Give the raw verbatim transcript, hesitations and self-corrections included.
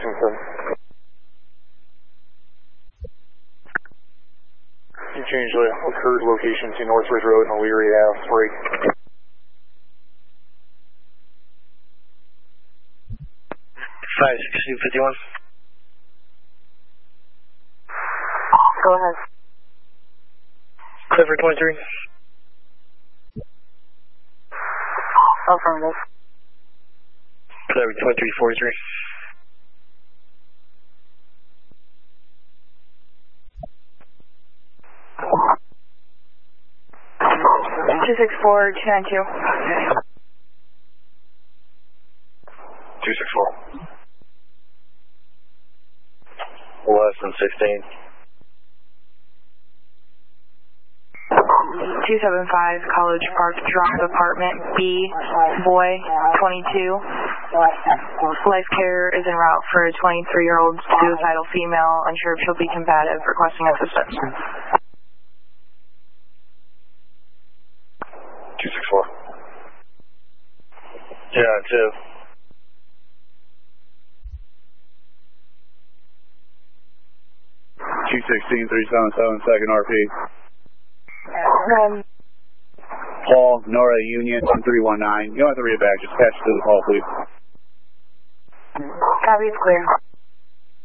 Washington. You change the occurred location to Northridge Road and O'Leary Ave, break. five six two five one. Go ahead. Clifford twenty-three. Affirmative. Clifford twenty-three forty-three. two six four two nine two. two six four. Less than sixteen. two seven five College Park Drive, apartment B, boy, twenty-two. Life care is en route for a twenty-three-year-old suicidal female, unsure if she'll be combative, requesting assistance. two six four. Yeah, two. two sixteen three seven seven, second R P. Um, Paul, Nora Union, one three one nine. You don't have to read it back, just patch through the call, please. copy, it's clear.